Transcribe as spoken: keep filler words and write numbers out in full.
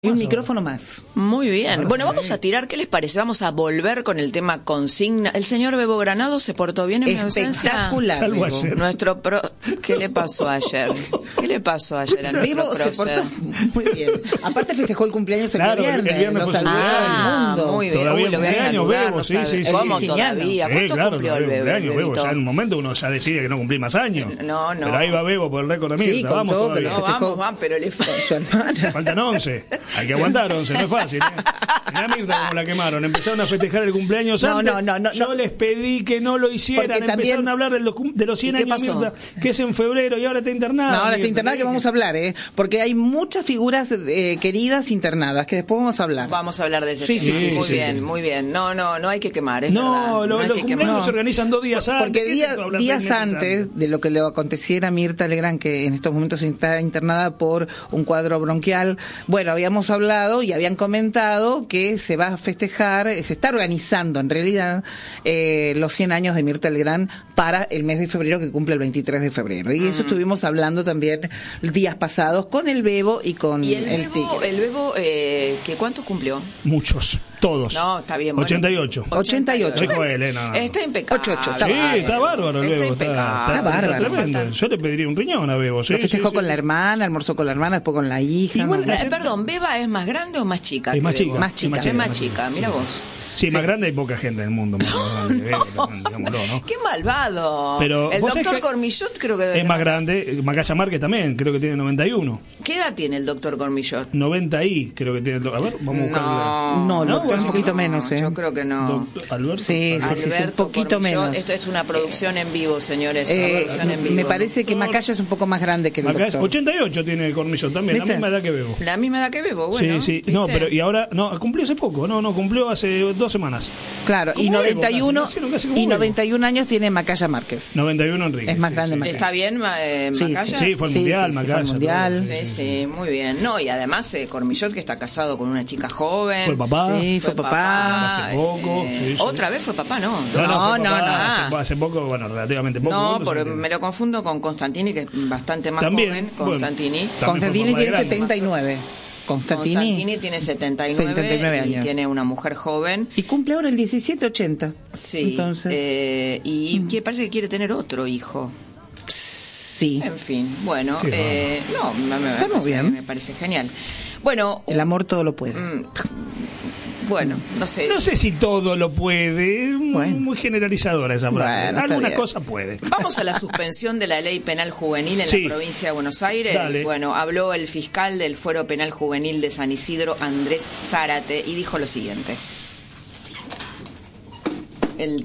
Y un micrófono más. Muy bien. Bueno, vamos a tirar, ¿qué les parece? Vamos a volver con el tema consigna. ¿El señor Bebo Granado se portó bien en mi ausencia? Espectacular. Salvo ayer. Nuestro pro... ¿Qué le pasó ayer? ¿Qué le pasó ayer a nuestro Bebo se prócer? portó muy bien. Aparte festejó el cumpleaños el Claro, viernes. el viernes Lo fue su saludó Ah, al mundo. muy bien. Todavía Uy, lo voy a cumpleaños, saludar, Bebo, no sí, sabe. sí, sí. ¿Cómo Sí, todavía? Eh, ¿Cuánto claro, cumplió el todavía Bebo? cumpleaños, Bebo. Bebito? Ya en un momento uno ya decide que no cumplí más años. No, no. Pero ahí va Bebo por el récord de Sí, Mirta. con Vamos todo, que todavía. lo No, festejó vamos, vamos, pero le con su hermana. Faltan once. Hay que aguantar once, no es fácil. ¿eh? Mirá Mirta como la quemaron. Empezaron a festejar el cumpleaños No, antes. no, no, no, Yo no. les pedí que no lo hicieran. Porque también- Empezaron a hablar de los, cum- de los cien ¿Y qué años de pasó? Mirta, que es en febrero y ahora está internada. No, ahora está Mirta. internada que vamos a hablar, ¿eh? Porque hay muchas figuras eh, queridas internadas que después vamos a hablar. Vamos a hablar de ese Sí, tema. sí, sí, muy sí, bien, sí. muy bien. No, no, no hay que quemar, es No, verdad. lo- no hay los que cumpleaños quemar. se organizan dos días antes. Porque ¿Qué día- tanto hablar días seis meses antes de lo que le aconteciera a Mirta Legrand, que en estos momentos está internada por un cuadro bronquial, bueno, habíamos hablado y habían comentado que se va a festejar, se está organizando en realidad eh, los cien años de Mirta Legrand para el mes de febrero, que cumple el veintitrés de febrero. Y eso estuvimos hablando también días pasados con el Bebo y con ¿Y el el Bebo, Tigre. el Bebo eh, ¿que cuántos cumplió? Muchos, todos. No, está bien. Bueno. ochenta y ocho. ochenta y ocho. Dijo él, eh, no, no. Está impecable. ocho ocho, está Sí, bárbaro. está bárbaro el Está Bebo. impecable. Está bárbaro. tremendo. Faltan- Yo le pediría un riñón a Bebo. Sí, Lo festejó sí, con sí. la hermana, almorzó con la hermana, después con la hija. Igual ¿no? la Eh, perdón, ¿Beba es más grande o más chica? Es que más Bebo? chica. Más chica. Es más chica, mira vos. Sí, más grande hay poca gente en el mundo. Más grande, Bebo, también, digámoslo, ¿no? Qué malvado. Pero, el ¿vos sabés doctor que Cormillot creo que debe Es más tener- grande. Macaya Márquez también, creo que tiene noventa y uno. ¿Qué edad tiene el doctor Cormillot? noventa y creo que tiene. A ver, vamos a buscar. No, No, el No, doctor un bueno, poquito no, menos, ¿eh? Yo creo que no. Doctor Alberto. Sí, sí, sí, sí, un Alberto poquito Cormillot. menos. Esto es una producción en vivo, señores. Una Eh, producción en vivo. me parece que Macaya es un poco más grande que el Macaya- doctor. ochenta y ocho tiene Cormillot también, la ¿Viste? misma edad que Bebo. La misma edad que Bebo, bueno. sí, sí. No, ¿viste? pero y ahora. No, cumplió hace poco. No, no, cumplió hace dos semanas. Claro, y Como Bebo, noventa y uno, casi, nacieron casi como y Bebo. noventa y uno años tiene Macaya Márquez. noventa y uno Enrique. Es más sí, grande sí, Macaya. sí. ¿Está bien, ma- eh, Sí, Macaya? Sí, fue el Sí, mundial, sí, sí, Macaya. fue el mundial. todo, Sí, sí, muy bien. No, y además eh, Cormillot, que está casado con una chica joven. Fue papá. Sí, fue papá. Hace poco, eh, sí, sí. Otra vez fue papá, ¿no? No, no, No, fue no, papá no. Hace, hace poco, bueno, relativamente poco. No, ¿cuántos porque años me lo confundo con Constantini, que es bastante más También, joven. bueno. Constantini. También fue Constantini papá tiene grande. setenta y nueve. Constantini. Constantini tiene setenta y nueve, setenta y nueve y años. tiene una mujer joven. Y cumple ahora el diecisiete ochenta. Sí. Entonces, eh, y que parece que quiere tener otro hijo. sí. En fin, bueno, Qué eh, no, me, me Está muy parece, bien. me parece genial. Bueno, El amor todo lo puede. mm, bueno, no sé. No sé si todo lo puede. Bueno. Muy generalizadora esa frase. Bueno, está Algunas bien. cosas puede. Vamos a la suspensión de la ley penal juvenil en Sí. la provincia de Buenos Aires. Dale. Bueno, habló el fiscal del Fuero Penal Juvenil de San Isidro, Andrés Zárate, y dijo lo siguiente. El